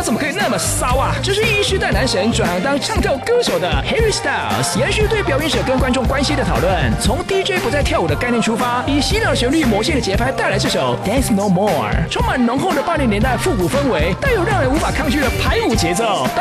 怎么可以那么骚啊？这是一世代男神转行当唱跳歌手的 Harry Styles， 延续对表演者跟观众关系的讨论，从 DJ 不再跳舞的概念出发，以洗脑旋律、魔性的节拍带来这首 Dance No More， 充满浓厚的80年代复古氛围，带有让人无法抗拒的排舞节奏。